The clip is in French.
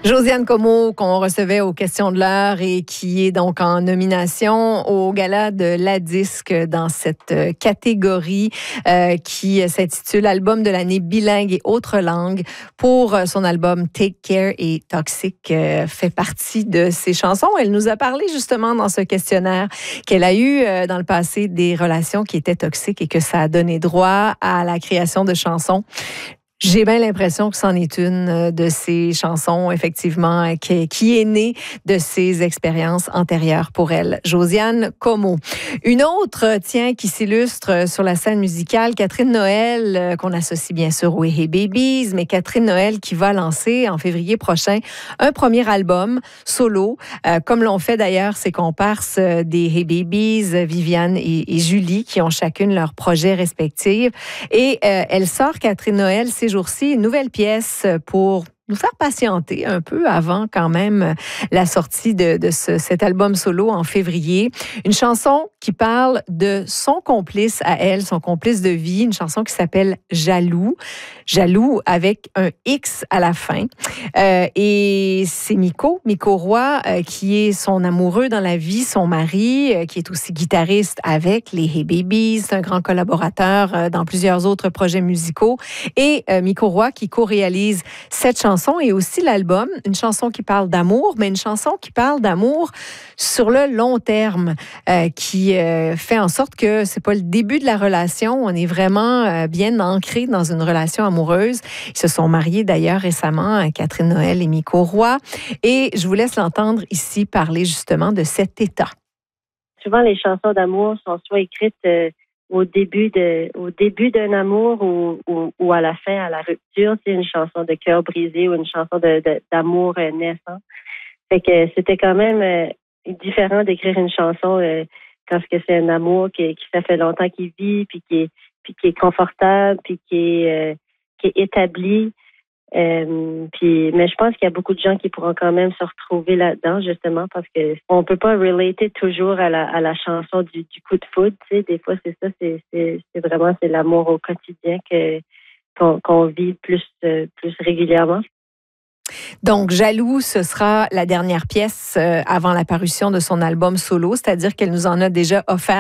Josiane Como, qu'on recevait aux questions de l'heure et qui est donc en nomination au Gala de la Disque dans cette catégorie qui s'intitule Album de l'année bilingue et autres langues pour son album Take Care et Toxic fait partie de ses chansons. Elle nous a parlé justement dans ce questionnaire qu'elle a eu dans le passé des relations qui étaient toxiques et que ça a donné droit à la création de chansons. J'ai bien l'impression que c'en est une de ces chansons, effectivement, qui est née de ces expériences antérieures pour elle. Josiane Como. Une autre, tiens, qui s'illustre sur la scène musicale, Catherine Noël, qu'on associe bien sûr aux Hey Babies, mais Catherine Noël qui va lancer en février prochain un premier album solo, comme l'ont fait d'ailleurs ses comparses des Hey Babies, Viviane et Julie, qui ont chacune leur projet respectif. Et elle sort, Catherine Noël, ces jours-ci, une nouvelle pièce pour nous faire patienter un peu avant quand même la sortie de cet album solo en février. Une chanson qui parle de son complice à elle, son complice de vie, une chanson qui s'appelle Jaloux. Jaloux avec un X à la fin. Et c'est Miko Roy, qui est son amoureux dans la vie, son mari, qui est aussi guitariste avec les Hey Babies, un grand collaborateur dans plusieurs autres projets musicaux. Et Miko Roy qui co-réalise cette chanson et aussi l'album, une chanson qui parle d'amour, mais une chanson qui parle d'amour sur le long terme, qui fait en sorte que c'est pas le début de la relation, on est vraiment bien ancré dans une relation amoureuse. Ils se sont mariés d'ailleurs récemment, Catherine Noël et Miko Roy, et je vous laisse l'entendre ici parler justement de cet état. Souvent, les chansons d'amour sont soit écrites au début d'un amour ou à la fin, à la rupture. C'est une chanson de cœur brisé ou une chanson d'amour naissant. Fait que c'était quand même différent d'écrire une chanson quand c'est un amour qui ça fait longtemps qu'il vit, puis qui est confortable, puis qui est établi. Mais je pense qu'il y a beaucoup de gens qui pourront quand même se retrouver là-dedans, justement, parce que on peut pas relater toujours à la chanson du coup de foudre, tu sais. Des fois, c'est ça, c'est vraiment l'amour au quotidien qu'on vit plus régulièrement. Donc, Jaloux, ce sera la dernière pièce avant la parution de son album solo, c'est-à-dire qu'elle nous en a déjà offert